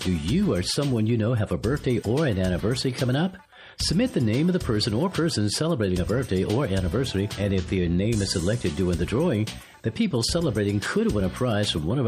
Do you or someone you know have a birthday or an anniversary coming up? Submit the name of the person or persons celebrating a birthday or anniversary, and if their name is selected during the drawing, the people celebrating could win a prize from one of